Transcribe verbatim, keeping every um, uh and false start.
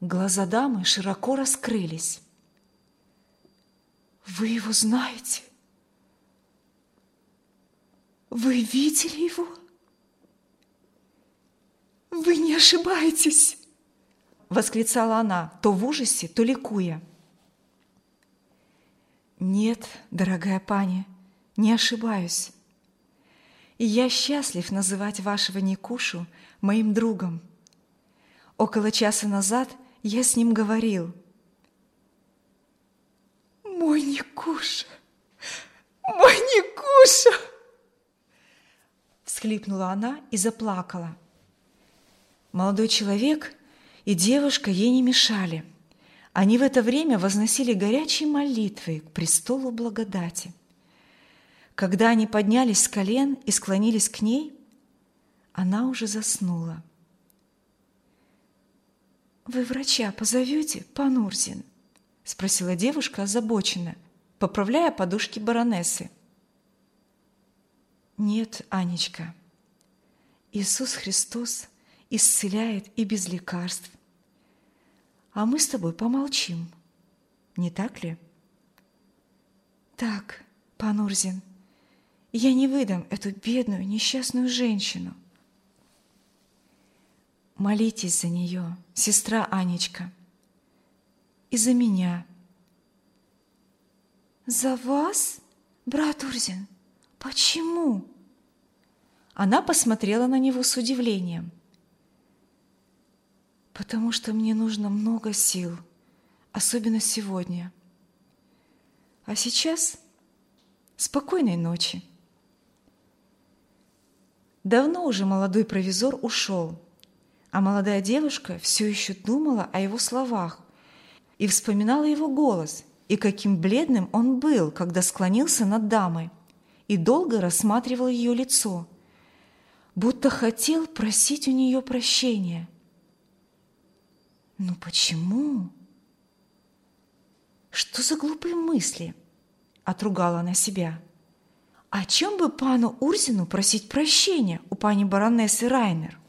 Глаза дамы широко раскрылись. «Вы его знаете? Вы видели его? Вы не ошибаетесь!» — восклицала она, то в ужасе, то ликуя. «Нет, дорогая пани, не ошибаюсь. И я счастлив называть вашего Никушу моим другом. Около часа назад я с ним говорил». «Мой Никуша! Мой Никуша!» всхлипнула она и заплакала. Молодой человек и девушка ей не мешали. Они в это время возносили горячие молитвы к престолу благодати. Когда они поднялись с колен и склонились к ней, она уже заснула. «Вы врача позовете, пан Урзин?» — спросила девушка озабоченно, поправляя подушки баронессы. «Нет, Анечка, Иисус Христос исцеляет и без лекарств. А мы с тобой помолчим, не так ли?» «Так, пан Урзин, я не выдам эту бедную, несчастную женщину». «Молитесь за нее, сестра Анечка, и за меня». «За вас, брат Урзин? Почему?» Она посмотрела на него с удивлением. «Потому что мне нужно много сил, особенно сегодня. А сейчас спокойной ночи». Давно уже молодой провизор ушел, а молодая девушка все еще думала о его словах и вспоминала его голос, и каким бледным он был, когда склонился над дамой, и долго рассматривал ее лицо, будто хотел просить у нее прощения. «Ну почему? Что за глупые мысли?» — отругала она себя. «О чем бы пану Урзину просить прощения у пани баронессы Райнер?